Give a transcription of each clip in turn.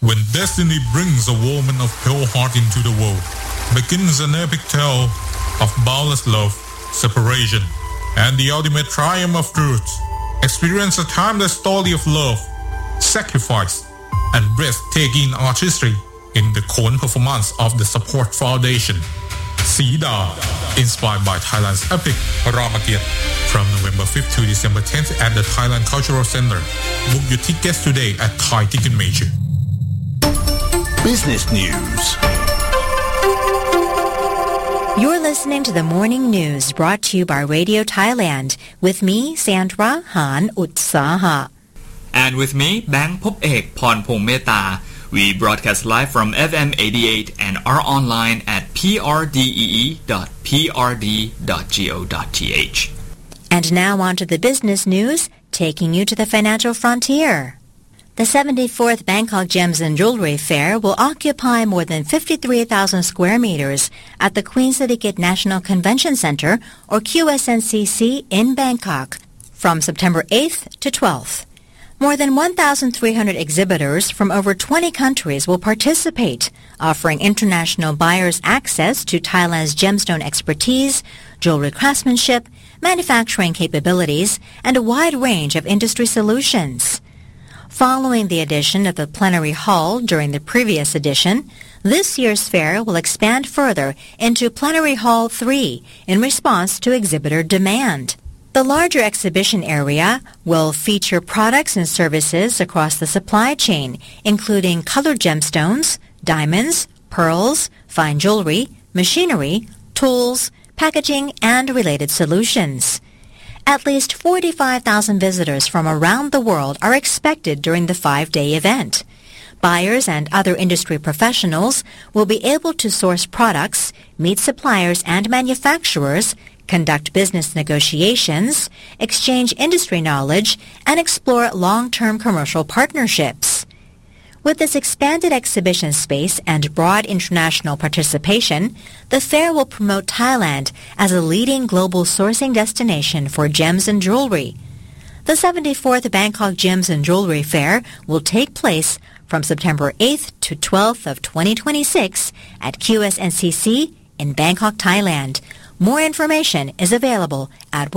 When destiny brings a woman of pure heart into the world, begins an epic tale of boundless love, separation, and the ultimate triumph of truth. Experience a timeless story of love, sacrifice, and breathtaking artistry in the Khon performance of the Support Foundation. Sida, inspired by Thailand's epic Ramakiat, from November 5th to December 10th at the Thailand Cultural Center. Book your tickets today at Thai Ticket Major. Business News. You're listening to the Morning News brought to you by Radio Thailand with me, Sandra Han Utsaha. And with me, Bang Pop Ek Pornpong Meta. We broadcast live from FM 88 and are online at prdee.prd.go.th. And now on to the business news, taking you to the financial frontier. The 74th Bangkok Gems and Jewelry Fair will occupy more than 53,000 square meters at the Queen Sirikit National Convention Center, or QSNCC, in Bangkok from September 8th to 12th. More than 1,300 exhibitors from over 20 countries will participate, offering international buyers access to Thailand's gemstone expertise, jewelry craftsmanship, manufacturing capabilities, and a wide range of industry solutions. Following the addition of the plenary hall during the previous edition, this year's fair will expand further into Plenary Hall 3 in response to exhibitor demand. The larger exhibition area will feature products and services across the supply chain, including colored gemstones, diamonds, pearls, fine jewelry, machinery, tools, packaging, and related solutions. At least 45,000 visitors from around the world are expected during the 5-day event. Buyers and other industry professionals will be able to source products, meet suppliers and manufacturers, conduct business negotiations, exchange industry knowledge, and explore long-term commercial partnerships. With this expanded exhibition space and broad international participation, the fair will promote Thailand as a leading global sourcing destination for gems and jewelry. The 74th Bangkok Gems and Jewelry Fair will take place from September 8th to 12th of 2026 at QSNCC in Bangkok, Thailand. More information is available at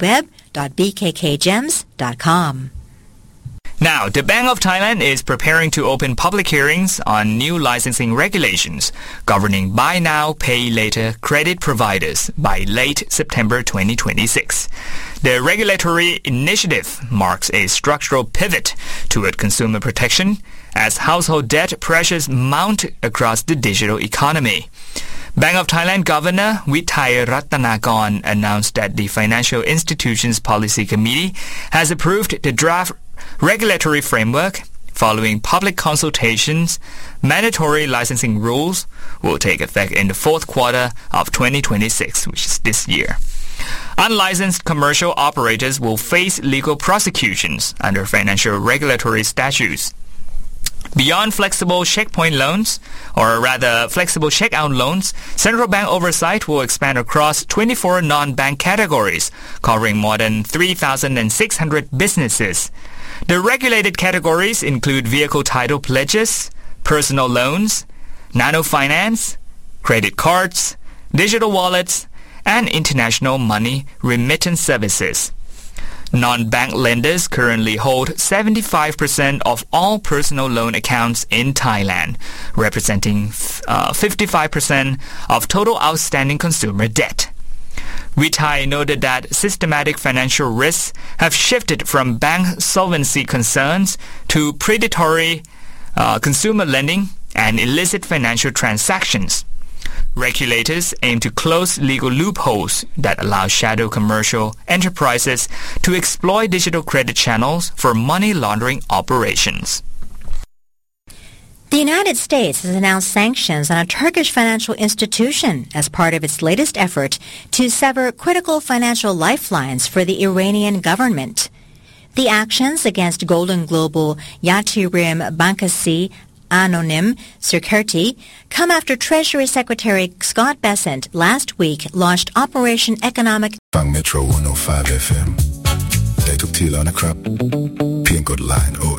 worldwideweb.bkkgems.com. Now, the Bank of Thailand is preparing to open public hearings on new licensing regulations governing buy now, pay later credit providers by late September 2026. The regulatory initiative marks a structural pivot toward consumer protection as household debt pressures mount across the digital economy. Bank of Thailand Governor Withai Rattanakon announced that the Financial Institutions Policy Committee has approved the draft regulatory framework. Following public consultations, mandatory licensing rules will take effect in the fourth quarter of 2026, which is this year. Unlicensed commercial operators will face legal prosecutions under financial regulatory statutes. Beyond flexible checkpoint loans, or rather flexible checkout loans, central bank oversight will expand across 24 non-bank categories, covering more than 3,600 businesses. The regulated categories include vehicle title pledges, personal loans, nano finance, credit cards, digital wallets, and international money remittance services. Non-bank lenders currently hold 75% of all personal loan accounts in Thailand, representing 55% of total outstanding consumer debt. Withai noted that systematic financial risks have shifted from bank solvency concerns to predatory consumer lending and illicit financial transactions. Regulators aim to close legal loopholes that allow shadow commercial enterprises to exploit digital credit channels for money laundering operations. The United States has announced sanctions on a Turkish financial institution as part of its latest effort to sever critical financial lifelines for the Iranian government. The actions against Golden Global Yatırım Bankası Anonim Security come after Treasury Secretary Scott Bessent last week launched Operation Economic. ฟัง Metro 105 FM ได้ทุกที่แล้วนะครับเพียงกด Line